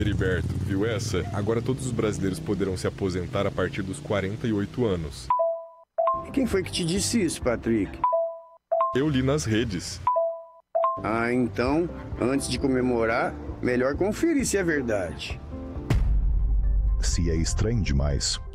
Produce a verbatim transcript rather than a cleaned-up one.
Heriberto, viu essa? Agora todos os brasileiros poderão se aposentar a partir dos quarenta e oito anos. E quem foi que te disse isso, Patrick? Eu li nas redes. Ah, então, antes de comemorar, melhor conferir se é verdade. Se é estranho demais,